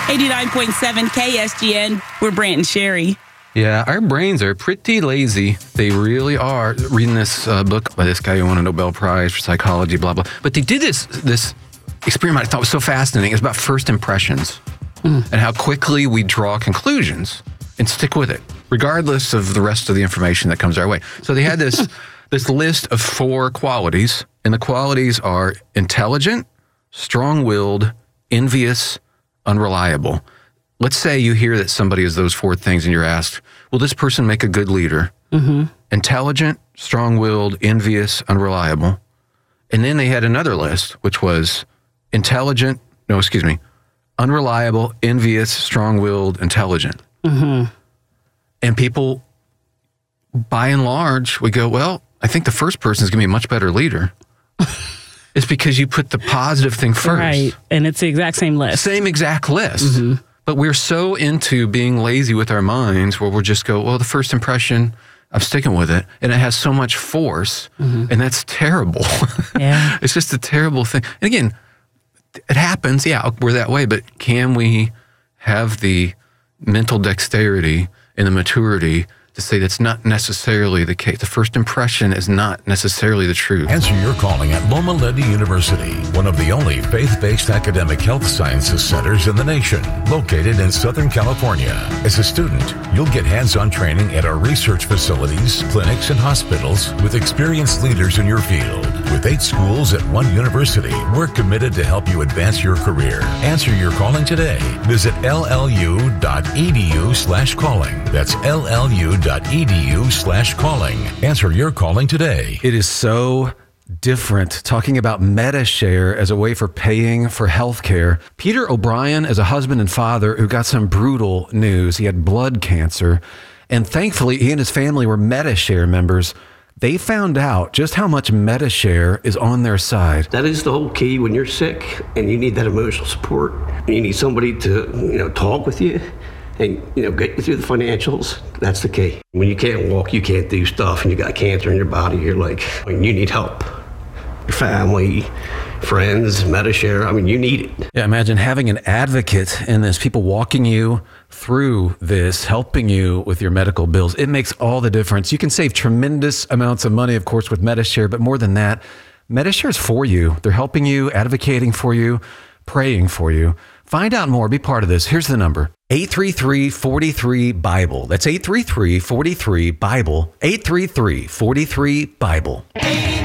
89.7 KSGN. We're Brant and Sherry. Yeah, our brains are pretty lazy. They really are. Reading this book by this guy who won a Nobel Prize for psychology, blah, blah. But they did this experiment I thought was so fascinating. It was about first impressions and how quickly we draw conclusions and stick with it, regardless of the rest of the information that comes our way. So they had this list of 4 qualities, and the qualities are intelligent, strong-willed, envious, unreliable. Let's say you hear that somebody is those 4 things and you're asked, will this person make a good leader? Mm-hmm. Intelligent, strong-willed, envious, unreliable. And then they had another list, which was unreliable, envious, strong-willed, intelligent. Mm-hmm. And people, by and large, would go, well, I think the first person is going to be a much better leader. It's because you put the positive thing first. Right, and it's the exact same list. Same exact list. Mm-hmm. But we're so into being lazy with our minds where we'll just go, well, the first impression, I'm sticking with it. And it has so much force, and that's terrible. Yeah. It's just a terrible thing. And again, it happens. Yeah, we're that way. But can we have the mental dexterity and the maturity to say that's not necessarily the case? The first impression is not necessarily the truth. Answer your calling at Loma Linda University, one of the only faith-based academic health sciences centers in the nation, located in Southern California. As a student, you'll get hands-on training at our research facilities, clinics, and hospitals with experienced leaders in your field. With 8 schools at one university, we're committed to help you advance your career. Answer your calling today. Visit llu.edu/calling. That's llu.edu/calling. Answer your calling today. It is so different talking about MediShare as a way for paying for healthcare. Peter O'Brien is a husband and father who got some brutal news. He had blood cancer, and thankfully he and his family were MediShare members. They found out just how much MediShare is on their side. That is the whole key when you're sick and you need that emotional support. You need somebody to, talk with you and, get you through the financials. That's the key. When you can't walk, you can't do stuff, and you got cancer in your body, you're like, you need help. Your family, friends, MediShare, you need it. Yeah, imagine having an advocate in this, people walking you through this, helping you with your medical bills. It makes all the difference. You can save tremendous amounts of money, of course, with MediShare, but more than that, MediShare is for you. They're helping you, advocating for you, praying for you. Find out more. Be part of this. Here's the number. 833-43-BIBLE. That's 833-43-BIBLE. 833-43-BIBLE.